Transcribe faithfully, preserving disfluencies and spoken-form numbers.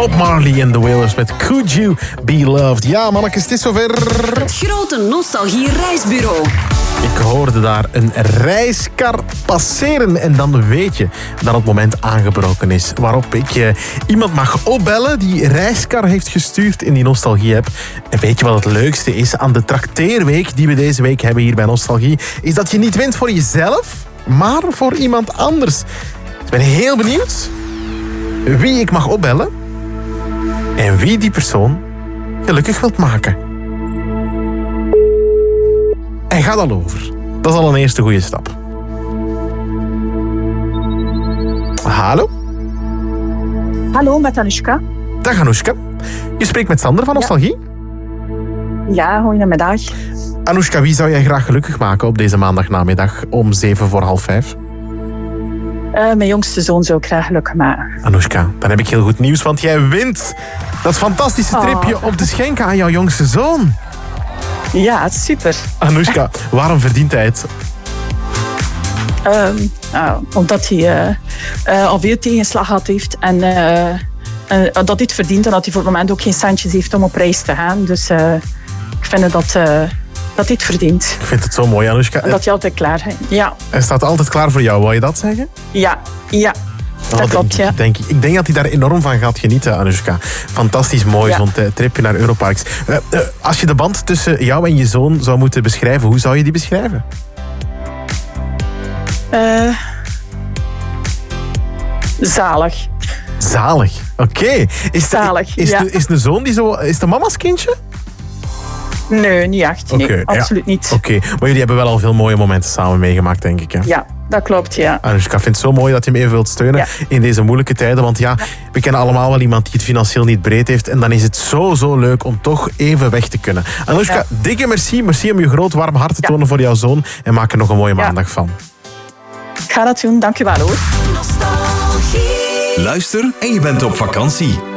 Bob Marley en The Wailers met Could You Be Loved. Ja, mannetjes, het is zover. Het grote Nostalgie Reisbureau. Ik hoorde daar een reiskar passeren en dan weet je dat het moment aangebroken is. Waarop ik eh, iemand mag opbellen die reiskar heeft gestuurd in die Nostalgie-app. En weet je wat het leukste is aan de trakteerweek die we deze week hebben hier bij Nostalgie? Is dat je niet wint voor jezelf, maar voor iemand anders. Ik ben heel benieuwd wie ik mag opbellen en wie die persoon gelukkig wilt maken. En ga al over. Dat is al een eerste goede stap. Hallo? Hallo, met Anoushka. Dag Anoushka. Je spreekt met Sander van Nostalgie. Ja, goedemiddag. Anoushka, wie zou jij graag gelukkig maken op deze maandagnamiddag om zeven voor half vijf? Uh, mijn jongste zoon zou ik graag gelukkig maken. Anoushka, dan heb ik heel goed nieuws, want jij wint dat fantastische tripje Oh. op te schenken aan jouw jongste zoon. Ja, super. Anoushka, waarom verdient hij het? Um, nou, omdat hij uh, uh, al veel tegenslag gehad heeft. En uh, uh, dat hij het verdient en dat hij voor het moment ook geen centjes heeft om op reis te gaan. Dus uh, ik vind dat, uh, dat hij het verdient. Ik vind het zo mooi, Anoushka. En dat hij altijd klaar is. Ja, Hij staat altijd klaar voor jou, wou je dat zeggen? ja, ja. Dat Oh, klopt, denk ja. ik, denk ik. ik denk dat hij daar enorm van gaat genieten, Anoushka. Fantastisch mooi, Ja. zo'n uh, tripje naar Europarks. Uh, uh, als je de band tussen jou en je zoon zou moeten beschrijven, hoe zou je die beschrijven? Uh, zalig. Zalig. Oké. Okay. Is, de- Zalig, is, ja. de, is de zoon die zo... Is de mama's kindje? Nee, niet echt. Oké, Nee, ja. absoluut niet. Oké, okay. Maar jullie hebben wel al veel mooie momenten samen meegemaakt, denk ik. Hè? Ja, dat klopt, ja. Anoushka, ik vind het zo mooi dat je hem even wilt steunen Ja. in deze moeilijke tijden. Want ja, we kennen allemaal wel iemand die het financieel niet breed heeft. En dan is het zo, zo leuk om toch even weg te kunnen. Anoushka, Ja. dikke merci. Merci om je groot warm hart te Ja. tonen voor jouw zoon. En maak er nog een mooie Ja. maandag van. Ik ga dat doen, dank u wel hoor. Nostalgie. Luister en je bent op vakantie.